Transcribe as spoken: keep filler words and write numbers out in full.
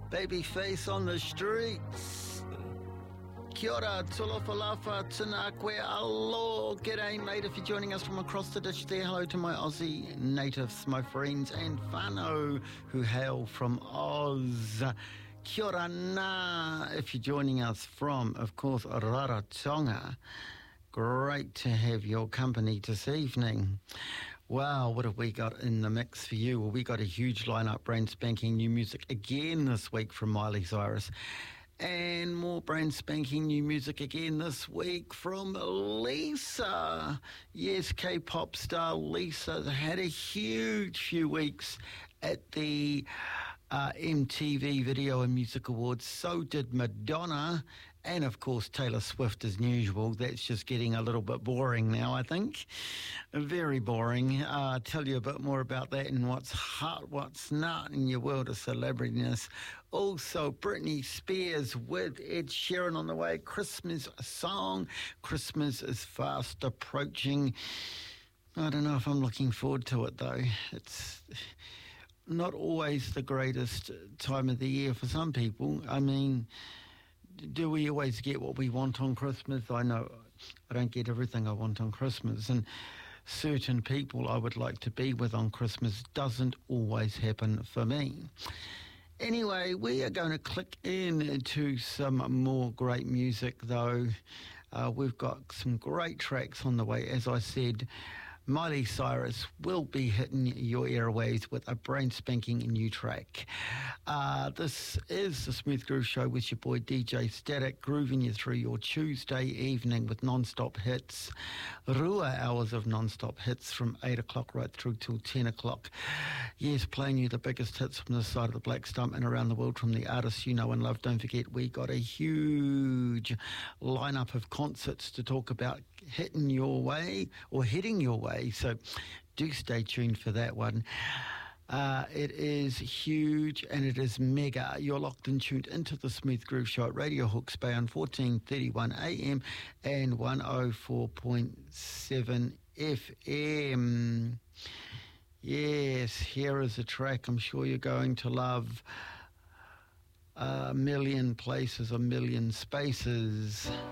Babyface on the streets. Kia ora, tolofalafa, tēnā koe, alo, g'day mate. If you're joining us from across the ditch there, hello to my Aussie natives, my friends and whānau who hail from Oz. Kia ora nā, if you're joining us from, of course, Rarotonga. Great to have your company this evening. Wow, what have we got in the mix for you? Well, we got a huge lineup, brand spanking new music again this week from Miley Cyrus. And more brand spanking new music again this week from Lisa. Yes, K-pop star Lisa had a huge few weeks at the uh, M T V Video and Music Awards. So did Madonna. And, of course, Taylor Swift as usual. That's just getting a little bit boring now, I think. Very boring. Uh, I'll tell you a bit more about that and what's hot, what's not in your world of celebrityness. Also, Britney Spears with Ed Sheeran on the way. Christmas song. Christmas is fast approaching. I don't know if I'm looking forward to it, though. It's not always the greatest time of the year for some people. I mean, do we always get what we want on Christmas? I know I don't get everything I want on Christmas, and certain people I would like to be with on Christmas doesn't always happen for me. Anyway, we are going to click into some more great music, though. Uh, we've got some great tracks on the way. As I said, Miley Cyrus will be hitting your airwaves with a brand spanking new track. Uh, this is the Smooth Groove Show with your boy D J Static, grooving you through your Tuesday evening with non-stop hits. Rua hours of non-stop hits from eight o'clock right through till ten o'clock. Yes, playing you the biggest hits from this side of the Black Stump and around the world from the artists you know and love. Don't forget, we got a huge lineup of concerts to talk about hitting your way or heading your way. So do stay tuned for that one. Uh, it is huge and it is mega. You're locked and tuned into the Smooth Groove Show at Radio Hawke's Bay on fourteen thirty-one A M and one oh four point seven F M. Yes, here is a track I'm sure you're going to love. A million places, a million spaces.